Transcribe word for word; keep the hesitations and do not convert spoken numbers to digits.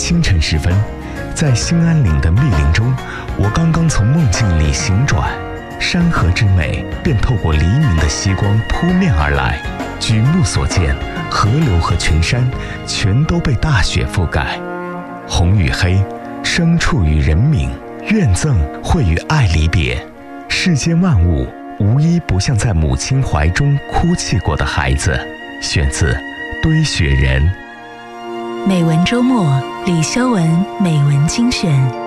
清晨时分，在兴安岭的密林中，我刚刚从梦境里醒转，山河之美便透过黎明的曦光扑面而来。举目所见，河流和群山全都被大雪覆盖。红与黑，牲畜与人民，怨憎会与爱离别。世间万物无一不像在母亲怀中哭泣过的孩子。选自《堆雪人》。 美文周末，李修文美文精选。